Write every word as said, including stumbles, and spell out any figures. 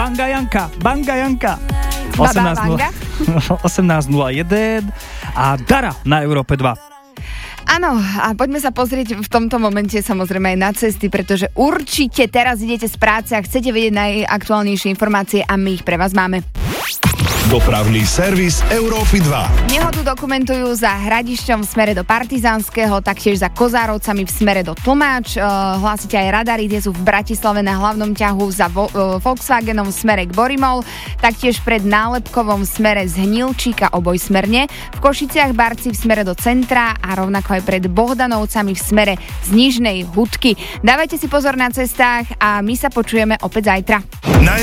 Banga Janka, Banga Janka. osemnásť nula jeden a Dara na Európe dva. Áno, a poďme sa pozrieť v tomto momente samozrejme aj na cesty, pretože určite teraz idete z práce a chcete vedieť najaktuálnejšie informácie a my ich pre vás máme. Dopravný servis Európy dva. Nehodu dokumentujú za Hradišťom v smere do Partizánskeho, taktiež za Kozárovcami v smere do Tomáč. Hlásite aj radary, tie sú v Bratislave na hlavnom ťahu za vo, Volkswagenom v smere k Borimol, taktiež pred Nálepkovom v smere z Hnilčíka obojsmerne, v Košiciach Barci v smere do centra a rovnako aj pred Bohdanovcami v smere z Nižnej Hudky. Dávajte si pozor na cestách a my sa počujeme opäť zajtra. Na